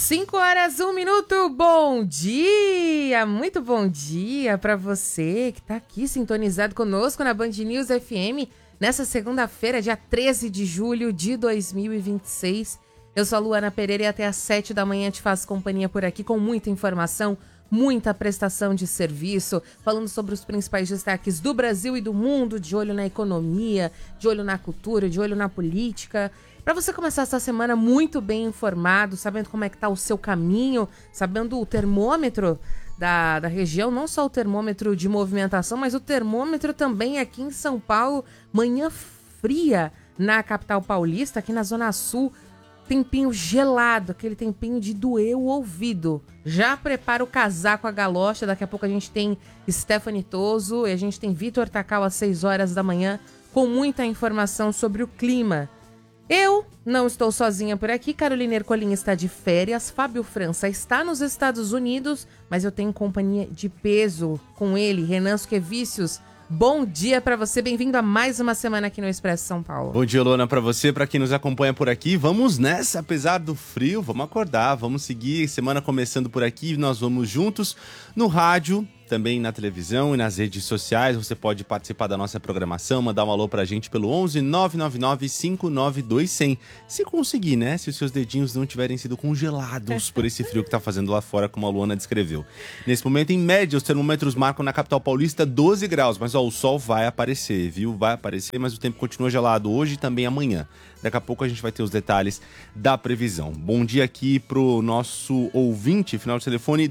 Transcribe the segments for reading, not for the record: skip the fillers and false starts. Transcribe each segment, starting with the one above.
5 horas, 1 minuto, bom dia! Muito bom dia para você que tá aqui sintonizado conosco na Band News FM nessa segunda-feira, dia 13 de julho de 2026. Eu sou a Luana Pereira e até às 7 da manhã te faço companhia por aqui com muita informação, muita prestação de serviço, falando sobre os principais destaques do Brasil e do mundo, de olho na economia, de olho na cultura, de olho na política. Para você começar essa semana muito bem informado, sabendo como é que tá o seu caminho, sabendo o termômetro da região, não só o termômetro de movimentação, mas o termômetro também aqui em São Paulo, manhã fria na capital paulista, aqui na Zona Sul, tempinho gelado, aquele tempinho de doer o ouvido. Já prepara o casaco, a galocha, daqui a pouco a gente tem Stephanie Toso e a gente tem Vitor Takal às 6 horas da manhã com muita informação sobre o clima. Eu não estou sozinha por aqui, Carolina Ercolim está de férias, Fábio França está nos Estados Unidos, mas eu tenho companhia de peso com ele, Renan Suquevicius. Bom dia para você, bem-vindo a mais uma semana aqui no Expresso São Paulo. Bom dia, Luana, para você, para quem nos acompanha por aqui. Vamos nessa, apesar do frio, vamos acordar, vamos seguir. Semana começando por aqui, nós vamos juntos no rádio, também na televisão e nas redes sociais. Você pode participar da nossa programação, mandar um alô pra gente pelo 11 999 592 100. Se conseguir, né? Se os seus dedinhos não tiverem sido congelados por esse frio que tá fazendo lá fora, como a Luana descreveu. Nesse momento, em média, os termômetros marcam na capital paulista 12 graus. Mas ó, o sol vai aparecer, viu? Vai aparecer, mas o tempo continua gelado hoje e também amanhã. Daqui a pouco a gente vai ter os detalhes da previsão. Bom dia aqui pro nosso ouvinte, final de telefone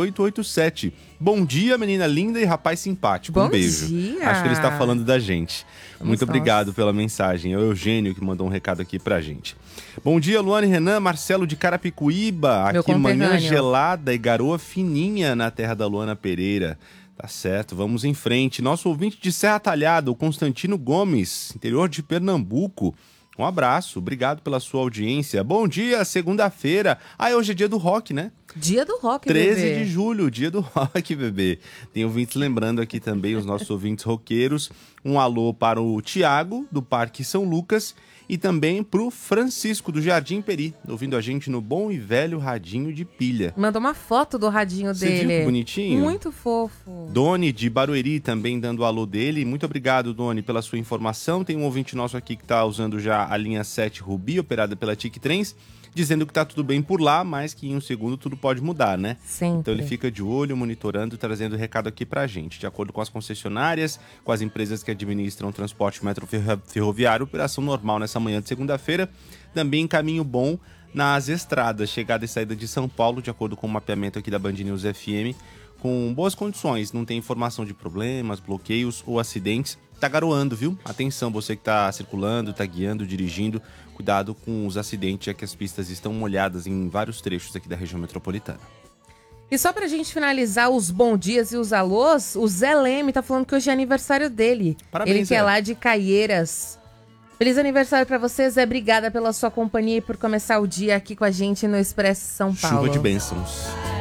2887. Bom dia, menina linda e rapaz simpático. Bom beijo. dia. Acho que ele está falando da gente. Muito nós. obrigado pela mensagem. É o Eugênio que mandou um recado aqui pra gente. Bom dia, Luana e Renan. Marcelo de Carapicuíba. Meu aqui manhã conterrâneo. gelada e garoa fininha na terra da Luana Pereira. Tá certo, vamos em frente. Nosso ouvinte de Serra Talhada, o Constantino Gomes, interior de Pernambuco. Um abraço, obrigado pela sua audiência. Bom dia, segunda-feira. Hoje é dia do rock, né? Dia do rock, 13 bebê. de julho, dia do rock, bebê. Tem ouvintes lembrando aqui também, os nossos ouvintes roqueiros. Um alô para o Tiago, do Parque São Lucas, e também pro Francisco, do Jardim Peri, ouvindo a gente no bom e velho radinho de pilha. Mandou uma foto do radinho Você dele. viu que bonitinho? Muito fofo. Doni, de Barueri, também dando o alô dele. Muito obrigado, Doni, pela sua informação. Tem um ouvinte nosso aqui que está usando já a linha 7 Rubi, operada pela TIC Trens, dizendo que tá tudo bem por lá, mas que em um segundo tudo pode mudar, né? Sempre. Então ele fica de olho, monitorando, trazendo o recado aqui pra gente. De acordo com as concessionárias, com as empresas que administram o transporte ferroviário, operação normal nessa manhã de segunda-feira. Também caminho bom nas estradas, chegada e saída de São Paulo, de acordo com o mapeamento aqui da Band News FM, com boas condições, não tem informação de problemas, bloqueios ou acidentes. Tá garoando, viu? Atenção, você que tá circulando, tá guiando, dirigindo, cuidado com os acidentes, já que as pistas estão molhadas em vários trechos aqui da região metropolitana. E só pra gente finalizar os bom dias e os alôs, o Zé Leme tá falando que hoje é aniversário dele. Parabéns, Ele que é Zé. lá de Caieiras. Feliz aniversário pra você, Zé. Obrigada pela sua companhia e por começar o dia aqui com a gente no Expresso São Paulo. Chuva de bênçãos.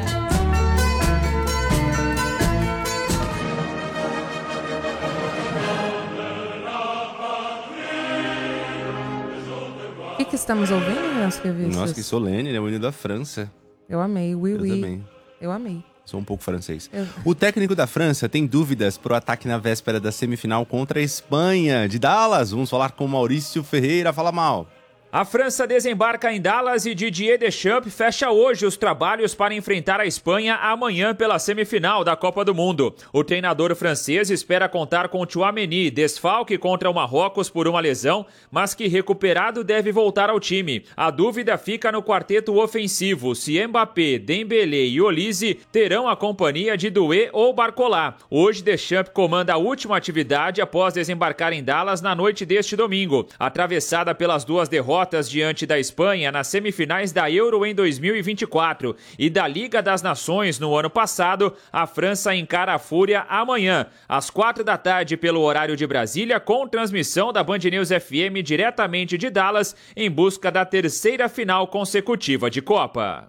O que estamos ouvindo, Nelson Quevicius? Nossa, que solene, né? O hino da França. Eu amei, oui, Eu oui. também. Eu amei. Sou um pouco francês. Eu- O técnico da França tem dúvidas pro ataque na véspera da semifinal contra a Espanha. De Dallas, vamos falar com Maurício Ferreira. Fala, Mal. A França desembarca em Dallas e Didier Deschamps fecha hoje os trabalhos para enfrentar a Espanha amanhã pela semifinal da Copa do Mundo. O treinador francês espera contar com Tchouaméni, desfalque contra o Marrocos por uma lesão, mas que recuperado deve voltar ao time. A dúvida fica no quarteto ofensivo, se Mbappé, Dembélé e Olise terão a companhia de Doué ou Barcola. Hoje Deschamps comanda a última atividade após desembarcar em Dallas na noite deste domingo. Atravessada pelas duas derrotas diante da Espanha nas semifinais da Euro em 2024 e da Liga das Nações no ano passado, a França encara a Fúria amanhã, às 16h pelo horário de Brasília, com transmissão da Band News FM diretamente de Dallas, em busca da terceira final consecutiva de Copa.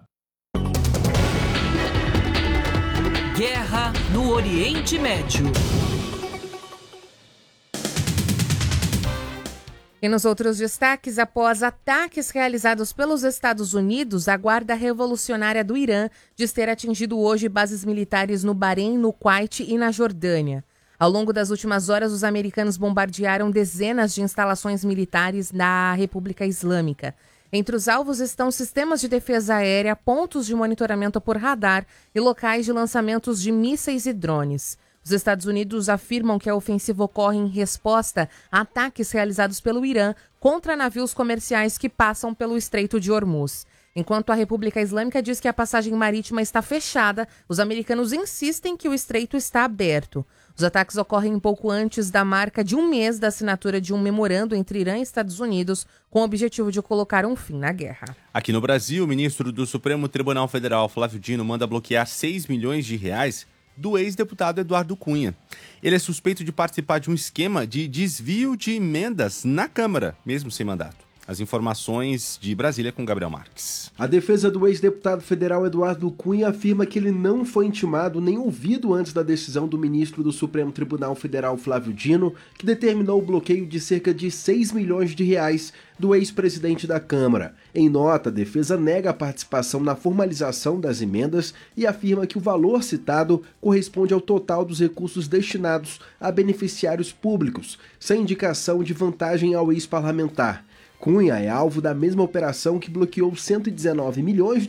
Guerra no Oriente Médio. E nos outros destaques, após ataques realizados pelos Estados Unidos, a Guarda Revolucionária do Irã diz ter atingido hoje bases militares no Bahrein, no Kuwait e na Jordânia. Ao longo das últimas horas, os americanos bombardearam dezenas de instalações militares da República Islâmica. Entre os alvos estão sistemas de defesa aérea, pontos de monitoramento por radar e locais de lançamentos de mísseis e drones. Os Estados Unidos afirmam que a ofensiva ocorre em resposta a ataques realizados pelo Irã contra navios comerciais que passam pelo Estreito de Hormuz. Enquanto a República Islâmica diz que a passagem marítima está fechada, os americanos insistem que o estreito está aberto. Os ataques ocorrem pouco antes da marca de um mês da assinatura de um memorando entre Irã e Estados Unidos com o objetivo de colocar um fim na guerra. Aqui no Brasil, o ministro do Supremo Tribunal Federal, Flávio Dino, manda bloquear R$6 milhões do ex-deputado Eduardo Cunha. Ele é suspeito de participar de um esquema de desvio de emendas na Câmara, mesmo sem mandato. As informações de Brasília com Gabriel Marques. A defesa do ex-deputado federal Eduardo Cunha afirma que ele não foi intimado nem ouvido antes da decisão do ministro do Supremo Tribunal Federal Flávio Dino, que determinou o bloqueio de cerca de R$6 milhões do ex-presidente da Câmara. Em nota, a defesa nega a participação na formalização das emendas e afirma que o valor citado corresponde ao total dos recursos destinados a beneficiários públicos, sem indicação de vantagem ao ex-parlamentar. Cunha é alvo da mesma operação que bloqueou R$119 milhões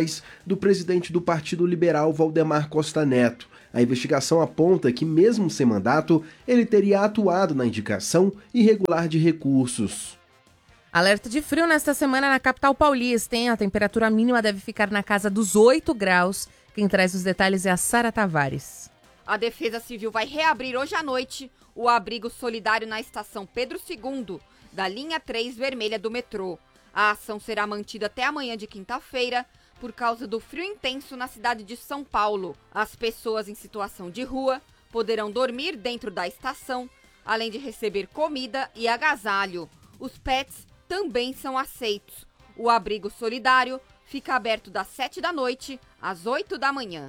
do presidente do Partido Liberal, Valdemar Costa Neto. A investigação aponta que, mesmo sem mandato, ele teria atuado na indicação irregular de recursos. Alerta de frio nesta semana na capital paulista, hein? A temperatura mínima deve ficar na casa dos 8 graus. Quem traz os detalhes é a Sara Tavares. A Defesa Civil vai reabrir hoje à noite o abrigo solidário na estação Pedro II, da linha 3 vermelha do metrô. A ação será mantida até amanhã de quinta-feira por causa do frio intenso na cidade de São Paulo. As pessoas em situação de rua poderão dormir dentro da estação, além de receber comida e agasalho. Os pets também são aceitos. O abrigo solidário fica aberto das 7 da noite às 8 da manhã.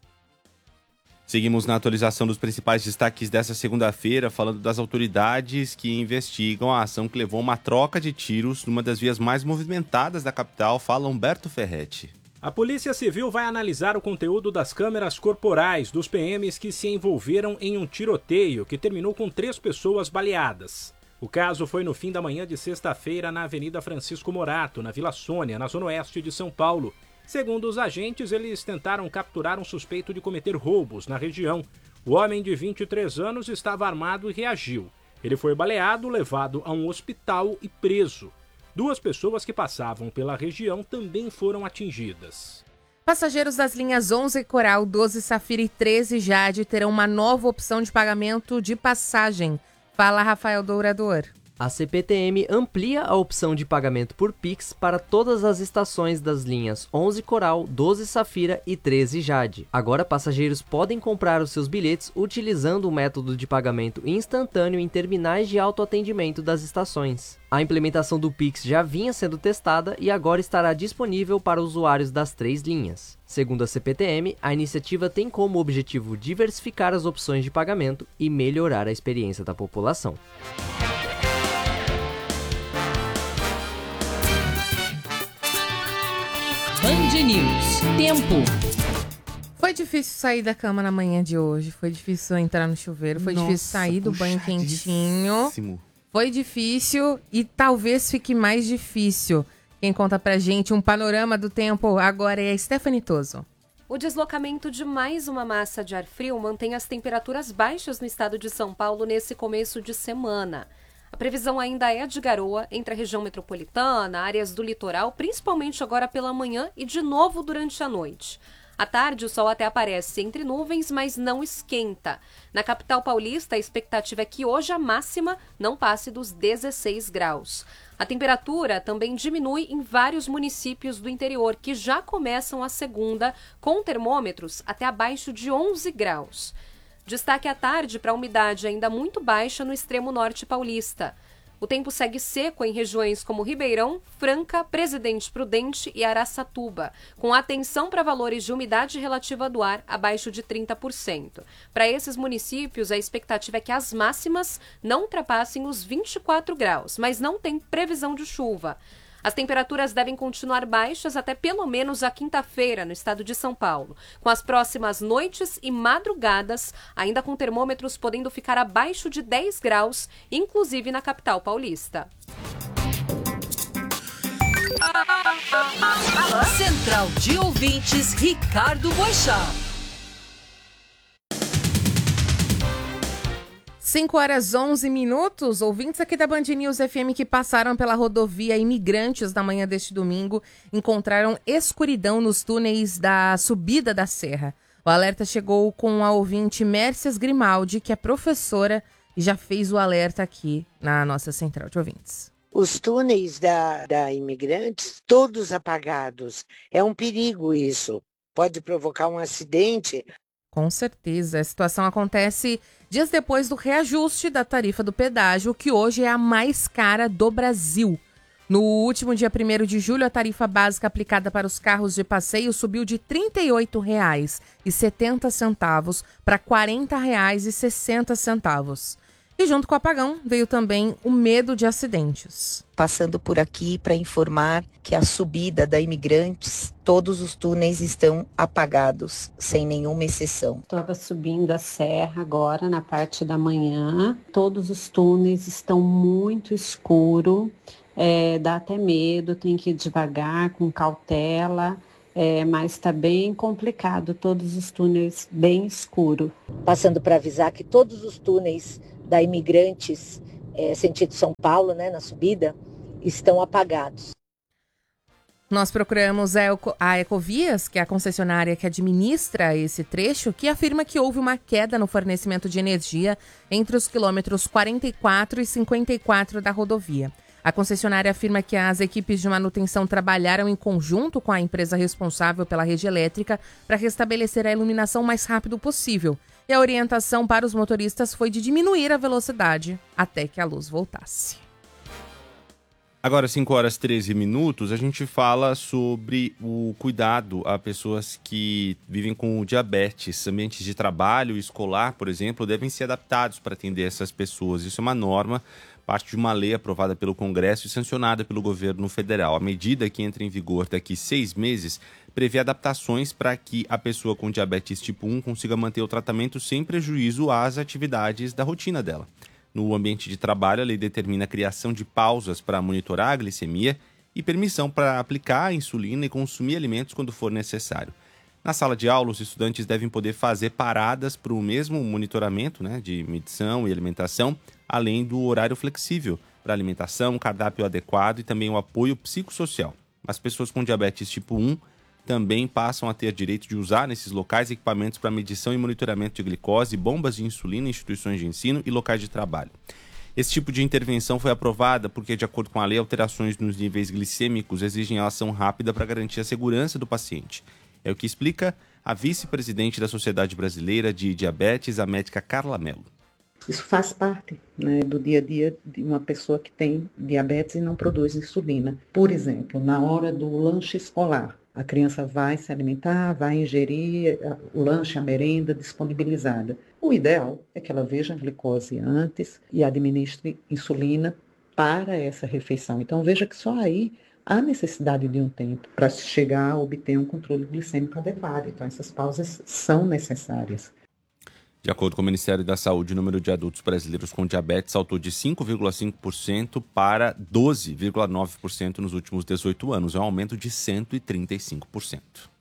Seguimos na atualização dos principais destaques dessa segunda-feira, falando das autoridades que investigam a ação que levou a uma troca de tiros numa das vias mais movimentadas da capital. Fala Humberto Ferretti. A Polícia Civil vai analisar o conteúdo das câmeras corporais dos PMs que se envolveram em um tiroteio que terminou com 3 pessoas baleadas. O caso foi no fim da manhã de sexta-feira na Avenida Francisco Morato, na Vila Sônia, na zona oeste de São Paulo. Segundo os agentes, eles tentaram capturar um suspeito de cometer roubos na região. O homem de 23 anos estava armado e reagiu. Ele foi baleado, levado a um hospital e preso. 2 pessoas que passavam pela região também foram atingidas. Passageiros das linhas 11 Coral, 12 Safira e 13 Jade terão uma nova opção de pagamento de passagem. Fala, Rafael Dourador. A CPTM amplia a opção de pagamento por Pix para todas as estações das linhas 11 Coral, 12 Safira e 13 Jade. Agora, passageiros podem comprar os seus bilhetes utilizando o método de pagamento instantâneo em terminais de autoatendimento das estações. A implementação do Pix já vinha sendo testada e agora estará disponível para usuários das 3 linhas. Segundo a CPTM, a iniciativa tem como objetivo diversificar as opções de pagamento e melhorar a experiência da população. Band News. Tempo. Foi difícil sair da cama na manhã de hoje. Foi difícil entrar no chuveiro. Foi difícil sair do banho quentinho. Foi difícil e talvez fique mais difícil. Quem conta pra gente um panorama do tempo agora é a Stephanie Toso. O deslocamento de mais uma massa de ar frio mantém as temperaturas baixas no estado de São Paulo nesse começo de semana. A previsão ainda é de garoa entre a região metropolitana, áreas do litoral, principalmente agora pela manhã e de novo durante a noite. À tarde, o sol até aparece entre nuvens, mas não esquenta. Na capital paulista, a expectativa é que hoje a máxima não passe dos 16 graus. A temperatura também diminui em vários municípios do interior, que já começam a segunda com termômetros até abaixo de 11 graus. Destaque à tarde para a umidade ainda muito baixa no extremo norte paulista. O tempo segue seco em regiões como Ribeirão, Franca, Presidente Prudente e Araçatuba, com atenção para valores de umidade relativa do ar abaixo de 30%. Para esses municípios, a expectativa é que as máximas não ultrapassem os 24 graus, mas não tem previsão de chuva. As temperaturas devem continuar baixas até pelo menos a quinta-feira no estado de São Paulo, com as próximas noites e madrugadas, ainda com termômetros podendo ficar abaixo de 10 graus, inclusive na capital paulista. Central de Ouvintes, Ricardo Boechat. 5h11, ouvintes aqui da Band News FM que passaram pela rodovia Imigrantes na manhã deste domingo encontraram escuridão nos túneis da subida da serra. O alerta chegou com a ouvinte Mércias Grimaldi, que é professora e já fez o alerta aqui na nossa Central de Ouvintes. Os túneis da Imigrantes, todos apagados. É um perigo isso. Pode provocar um acidente. Com certeza. A situação acontece dias depois do reajuste da tarifa do pedágio, que hoje é a mais cara do Brasil. No último dia 1º de julho, a tarifa básica aplicada para os carros de passeio subiu de R$ 38,70 para R$ 40,60. E junto com o apagão, veio também o medo de acidentes. Passando por aqui para informar que a subida da Imigrantes, todos os túneis estão apagados, sem nenhuma exceção. Estava subindo a serra agora, na parte da manhã. Todos os túneis estão muito escuros, dá até medo, tem que ir devagar, com cautela. Mas está bem complicado, todos os túneis bem escuros. Passando para avisar que todos os túneis da Imigrantes, sentido São Paulo, né, na subida, estão apagados. Nós procuramos a Ecovias, que é a concessionária que administra esse trecho, que afirma que houve uma queda no fornecimento de energia entre os quilômetros 44 e 54 da rodovia. A concessionária afirma que as equipes de manutenção trabalharam em conjunto com a empresa responsável pela rede elétrica para restabelecer a iluminação o mais rápido possível. E a orientação para os motoristas foi de diminuir a velocidade até que a luz voltasse. Agora, 5h13, a gente fala sobre o cuidado a pessoas que vivem com diabetes. Ambientes de trabalho e escolar, por exemplo, devem ser adaptados para atender essas pessoas. Isso é uma norma, parte de uma lei aprovada pelo Congresso e sancionada pelo governo federal. A medida, que entra em vigor daqui 6 meses, prevê adaptações para que a pessoa com diabetes tipo 1 consiga manter o tratamento sem prejuízo às atividades da rotina dela. No ambiente de trabalho, a lei determina a criação de pausas para monitorar a glicemia e permissão para aplicar a insulina e consumir alimentos quando for necessário. Na sala de aula, os estudantes devem poder fazer paradas para o mesmo monitoramento, de medição e alimentação, além do horário flexível para alimentação, cardápio adequado e também o apoio psicossocial. As pessoas com diabetes tipo 1 também passam a ter direito de usar nesses locais equipamentos para medição e monitoramento de glicose, bombas de insulina em instituições de ensino e locais de trabalho. Esse tipo de intervenção foi aprovada porque, de acordo com a lei, alterações nos níveis glicêmicos exigem ação rápida para garantir a segurança do paciente. É o que explica a vice-presidente da Sociedade Brasileira de Diabetes, a médica Carla Mello. Isso faz parte, do dia a dia de uma pessoa que tem diabetes e não produz insulina. Por exemplo, na hora do lanche escolar, a criança vai se alimentar, vai ingerir o lanche, a merenda disponibilizada. O ideal é que ela veja a glicose antes e administre insulina para essa refeição. Então veja que só aí há necessidade de um tempo para se chegar a obter um controle glicêmico adequado. Então essas pausas são necessárias. De acordo com o Ministério da Saúde, o número de adultos brasileiros com diabetes saltou de 5,5% para 12,9% nos últimos 18 anos. É um aumento de 135%.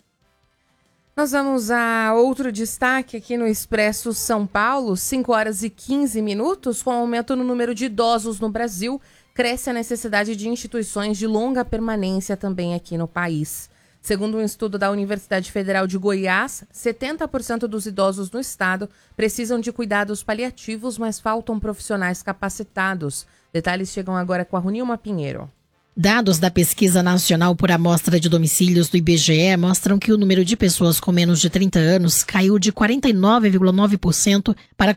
Nós vamos a outro destaque aqui no Expresso São Paulo. 5h15, com o aumento no número de idosos no Brasil, cresce a necessidade de instituições de longa permanência também aqui no país. Segundo um estudo da Universidade Federal de Goiás, 70% dos idosos no estado precisam de cuidados paliativos, mas faltam profissionais capacitados. Detalhes chegam agora com a Runilma Pinheiro. Dados da Pesquisa Nacional por Amostra de Domicílios do IBGE mostram que o número de pessoas com menos de 30 anos caiu de 49,9% para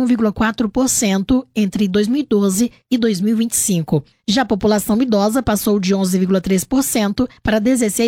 41,4% entre 2012 e 2025. Já a população idosa passou de 11,3% para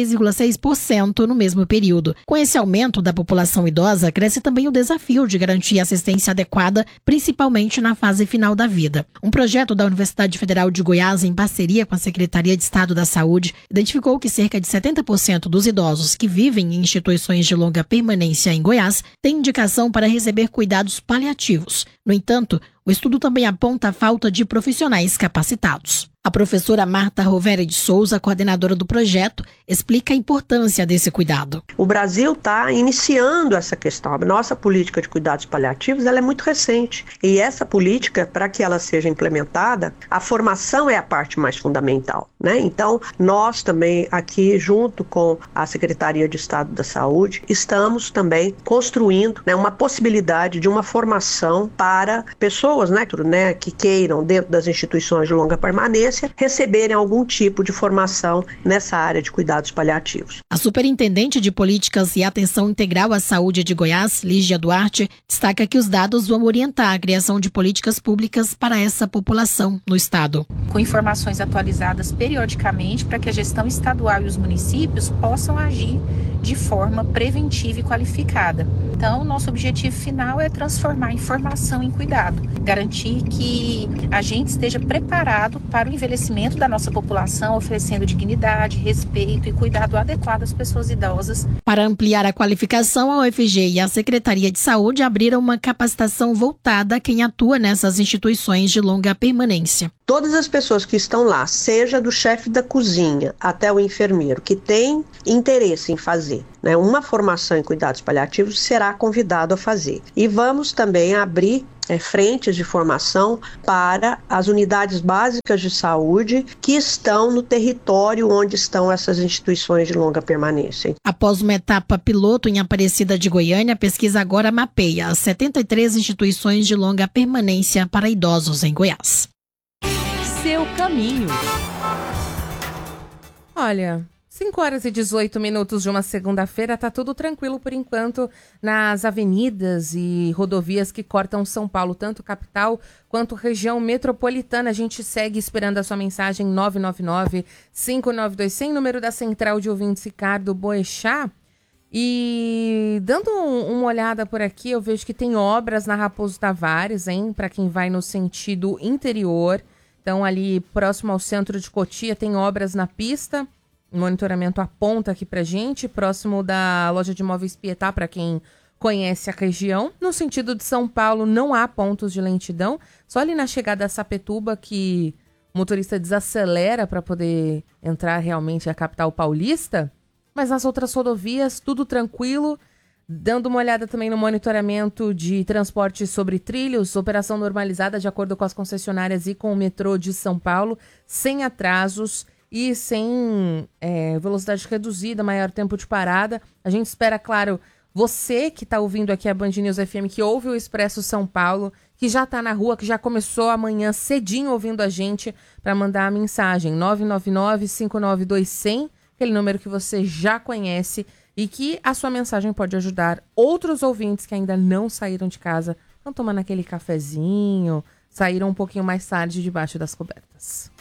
16,6% no mesmo período. Com esse aumento da população idosa, cresce também o desafio de garantir assistência adequada, principalmente na fase final da vida. Um projeto da Universidade Federal de Goiás, em parceria com a Secretaria de Estado da Saúde, identificou que cerca de 70% dos idosos que vivem em instituições de longa permanência em Goiás têm indicação para receber cuidados paliativos. No entanto, o estudo também aponta a falta de profissionais capacitados. A professora Marta Rovera de Souza, coordenadora do projeto, explica a importância desse cuidado. O Brasil está iniciando essa questão. A nossa política de cuidados paliativos ela é muito recente. E essa política, para que ela seja implementada, a formação é a parte mais fundamental, né? Então, nós também aqui, junto com a Secretaria de Estado da Saúde, estamos construindo, né, uma possibilidade de uma formação para pessoas, né, que queiram, dentro das instituições de longa permanência, receberem algum tipo de formação nessa área de cuidados paliativos. A superintendente de Políticas e Atenção Integral à Saúde de Goiás, Lígia Duarte, destaca que os dados vão orientar a criação de políticas públicas para essa população no estado. Com informações atualizadas periodicamente para que a gestão estadual e os municípios possam agir de forma preventiva e qualificada. Então, nosso objetivo final é transformar a informação em cuidado, garantir que a gente esteja preparado para o envelhecimento da nossa população, oferecendo dignidade, respeito e cuidado adequado às pessoas idosas. Para ampliar a qualificação, a UFG e a Secretaria de Saúde abriram uma capacitação voltada a quem atua nessas instituições de longa permanência. Todas as pessoas que estão lá, seja do chefe da cozinha até o enfermeiro, que tem interesse em fazer, né, uma formação em cuidados paliativos, será convidado a fazer. E vamos também abrir frentes de formação para as unidades básicas de saúde que estão no território onde estão essas instituições de longa permanência. Após uma etapa piloto em Aparecida de Goiânia, a pesquisa agora mapeia as 73 instituições de longa permanência para idosos em Goiás. Seu caminho. Olha, 5h18 de uma segunda-feira, tá tudo tranquilo por enquanto nas avenidas e rodovias que cortam São Paulo, tanto capital quanto região metropolitana. A gente segue esperando a sua mensagem 999-592-100, número da Central de Ouvintes Ricardo Boechat. E dando uma olhada por aqui, eu vejo que tem obras na Raposo Tavares, hein, para quem vai no sentido interior. Então, ali próximo ao centro de Cotia, tem obras na pista. O monitoramento aponta aqui pra gente, próximo da loja de imóveis Pietá, para quem conhece a região. No sentido de São Paulo, não há pontos de lentidão. Só ali na chegada a Sapituba que o motorista desacelera para poder entrar realmente à capital paulista. Mas nas outras rodovias, tudo tranquilo. Dando uma olhada também no monitoramento de transporte sobre trilhos, operação normalizada de acordo com as concessionárias e com o metrô de São Paulo, sem atrasos e sem velocidade reduzida, maior tempo de parada. A gente espera, claro, você que está ouvindo aqui a Band News FM, que ouve o Expresso São Paulo, que já está na rua, que já começou amanhã cedinho ouvindo a gente, para mandar a mensagem 999-592-100, aquele número que você já conhece, e que a sua mensagem pode ajudar outros ouvintes que ainda não saíram de casa, estão tomando aquele cafezinho, saíram um pouquinho mais tarde debaixo das cobertas.